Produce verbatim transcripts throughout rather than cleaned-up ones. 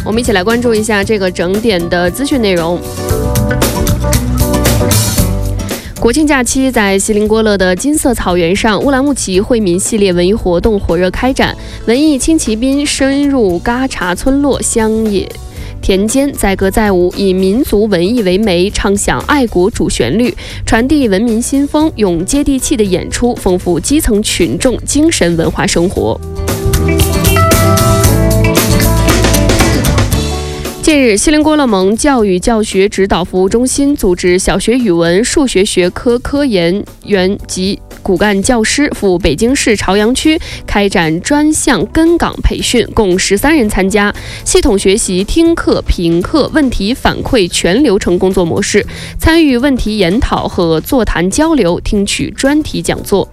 我们一起来关注一下这个整点的资讯内容。国庆假期在锡林郭勒的金色草原上，乌兰牧骑惠民系列文艺活动火热开展，文艺轻骑兵深入嘎查村落乡野田间，载歌载舞，以民族文艺为媒，唱响爱国主旋律，传递文明新风，用接地气的演出丰富基层群众精神文化生活。近日，锡林郭勒盟教育教学指导服务中心组织小学语文、数学学科科研员及骨干教师赴北京市朝阳区开展专项跟岗培训，共十三人参加，系统学习听课、评课、问题反馈全流程工作模式，参与问题研讨和座谈交流，听取专题讲座。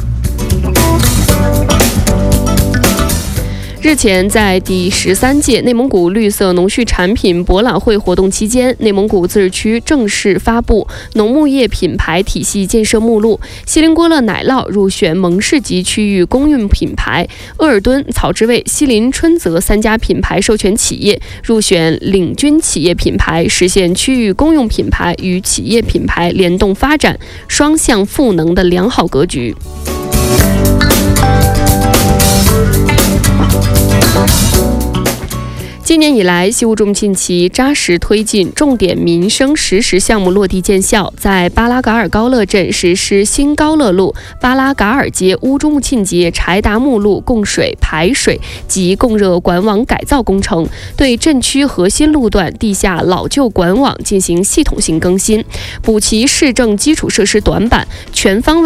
日前，在第十三届内蒙古绿色农畜产品博览会活动期间，内蒙古自治区正式发布农牧业品牌体系建设目录。锡林郭勒奶酪入选盟市级区域公用品牌，鄂尔敦、草之味、锡林春泽三家品牌授权企业入选领军企业品牌，实现区域公用品牌与企业品牌联动发展、双向赋能的良好格局。今年以来，西乌中庆旗扎实推进重点民生实时项目落地见效，在巴拉嘎尔高乐镇实施新高乐路、巴拉嘎尔街乌中木沁节柴达木路供水、排水及供热管网改造工程，对镇区核心路段地下老旧管网进行系统性更新，补齐市政基础设施短板，全方位